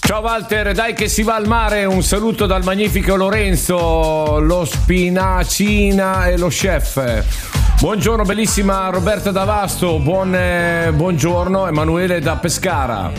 Ciao Walter, dai che si va al mare, un saluto dal magnifico Lorenzo, lo spinacina e lo chef. Buongiorno bellissima Roberta D'Avasto, buongiorno Emanuele da Pescara.